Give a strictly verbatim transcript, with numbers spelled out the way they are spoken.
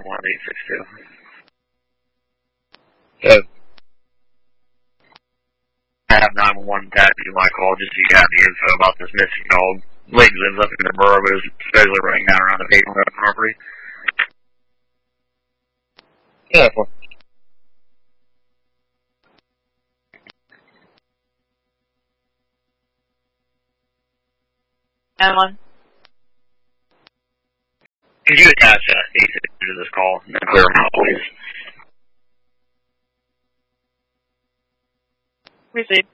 nine one eight six two. Yes. I have nine one one attached to my call just so you have the info about this missing dog. Lady lives up in the borough, but is supposedly running down around the Pavement property. Yeah, well. nine one. Could you attach uh, eight six two to this call and then clear them out, please? Received.